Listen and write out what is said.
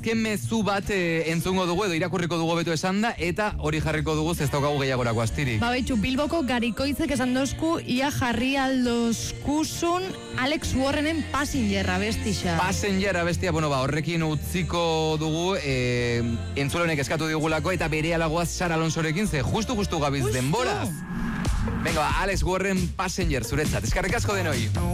azken mezu bat entzungo dugu, edo irakurriko dugu beto esan da, eta hori jarriko dugu ez daukagu gehiagorako astirik. Betxu, Bilboko Garikoitzek esan dozku, ia jarri aldozkuzun Alex Warrenen Passenger abestia. Passenger abestia, horrekin utziko dugu, entzulenek eskatu digulako, eta bere alagoaz Sara Alonsorekin, ze justu gabiz denboraz. Venga, Alex Warren Passenger, zuretzat. Eskerrik asko denoi.